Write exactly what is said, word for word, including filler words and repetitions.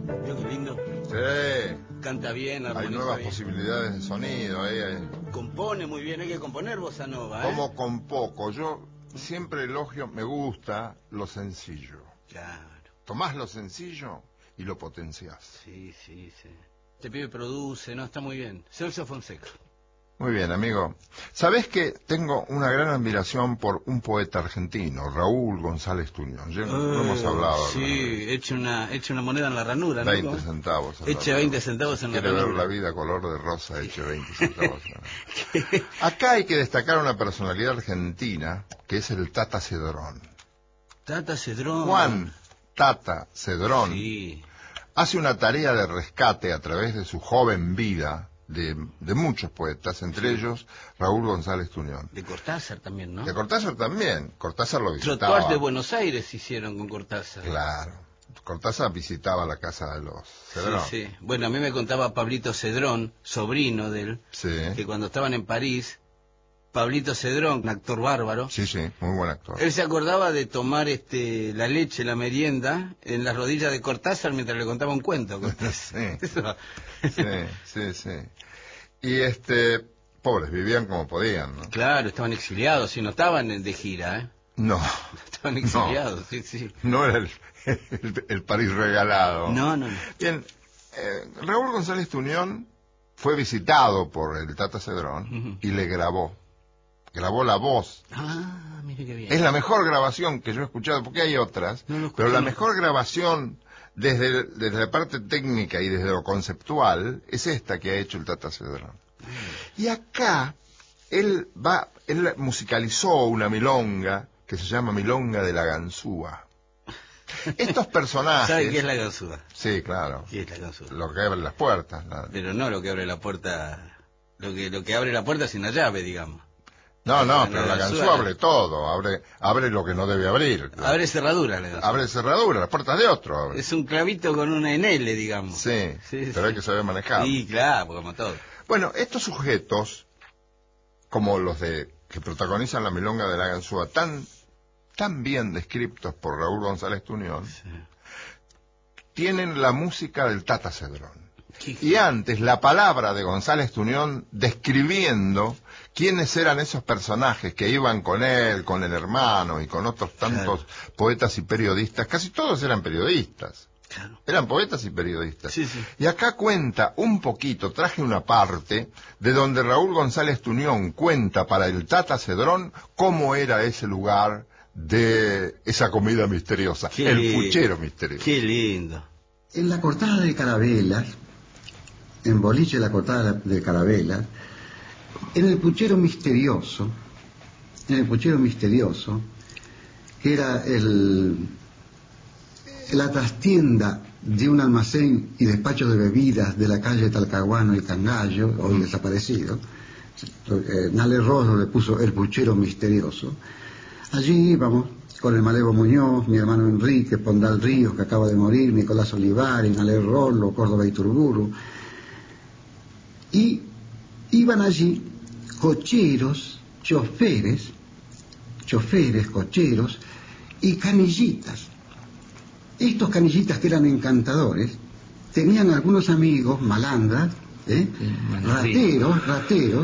¿Vio qué lindo? Sí. Canta bien, armoniza Hay nuevas bien. posibilidades de sonido. ¿eh? Compone muy bien, hay que componer bossa nova, ¿eh? Como con poco. Yo siempre elogio, me gusta lo sencillo. Claro. Tomás lo sencillo y lo potenciás. Sí, sí, sí. Este pibe produce, ¿no? Está muy bien. Celso Fonseca. Muy bien, amigo. ¿Sabés que tengo una gran admiración por un poeta argentino, Raúl González Tuñón? Ya no hemos hablado. Sí, eche una, eche una moneda en la ranura, ¿no? veinte centavos. Eche veinte centavos en la ranura. Quiere ver la vida color de rosa, eche veinte centavos. Acá hay que destacar una personalidad argentina, que es el Tata Cedrón. Tata Cedrón. Juan Tata Cedrón. Sí. Hace una tarea de rescate a través de su joven vida de, de muchos poetas, entre sí. ellos Raúl González Tuñón. De Cortázar también, ¿no? De Cortázar también. Cortázar lo visitaba. Trotuars de Buenos Aires hicieron con Cortázar. Claro. Cortázar visitaba la casa de los Cedrón. Sí, sí. Bueno, a mí me contaba Pablito Cedrón, sobrino de él, sí. que cuando estaban en París, Pablito Cedrón, un actor bárbaro. Sí, sí, muy buen actor. Él se acordaba de tomar este la leche, la merienda, en las rodillas de Cortázar mientras le contaba un cuento. sí. sí, sí, sí. Y este, pobres, vivían como podían, ¿no? Claro, estaban exiliados, y no estaban de gira, ¿eh? No. Estaban exiliados, no. sí, sí. No era el, el, el París regalado. No, no, no. Bien, eh, Raúl González Tuñón fue visitado por el Tata Cedrón uh-huh. y le grabó. Grabó la voz. Ah, mire qué bien. Es la mejor grabación que yo he escuchado, porque hay otras, no escuché, pero la mejor grabación desde, desde la parte técnica y desde lo conceptual es esta que ha hecho el Tata Cedrón. Mm. Y acá él va, él musicalizó una milonga que se llama Milonga de la Ganzúa. Estos personajes... ¿Sabe qué es la ganzúa? Sí, claro. ¿Qué es la ganzúa? Lo que abre las puertas. La... Pero no lo que abre la puerta... Lo que, lo que abre la puerta sin la llave, digamos. No, no, pero la ganzúa abre todo, abre abre lo que no debe abrir. Abre cerradura la ganzúa. Abre cerradura, las puertas de otro. Abre. Es un clavito con una en L, digamos. Sí, sí pero sí. Hay que saber manejar. Sí, claro, como todo. Bueno, estos sujetos, como los de que protagonizan la milonga de la ganzúa, tan, tan bien descritos por Raúl González Tuñón, sí. tienen la música del Tata Cedrón. Y antes, la palabra de González Tuñón describiendo quiénes eran esos personajes que iban con él, con el hermano y con otros tantos claro. poetas y periodistas, casi todos eran periodistas. Claro. Eran poetas y periodistas. Sí, sí. Y acá cuenta un poquito, traje una parte, de donde Raúl González Tuñón cuenta para el Tata Cedrón cómo era ese lugar de esa comida misteriosa, qué el lindo. puchero misterioso. Qué lindo. En la cortada de Carabelas, en Boliche la cortada de Carabelas, en el puchero misterioso, en el puchero misterioso, que era el, la trastienda de un almacén y despacho de bebidas de la calle Talcahuano y Cangallo, hoy mm. desaparecido, eh, Nale Rosso le puso el puchero misterioso. Allí íbamos con el Malevo Muñoz, mi hermano Enrique, Pondal Ríos, que acaba de morir, Nicolás Olivares, Nale Rollo, Córdoba Iturburu, y iban allí cocheros, choferes, choferes, cocheros y canillitas. Estos canillitas que eran encantadores tenían algunos amigos malandras, ¿eh? rateros, rateros,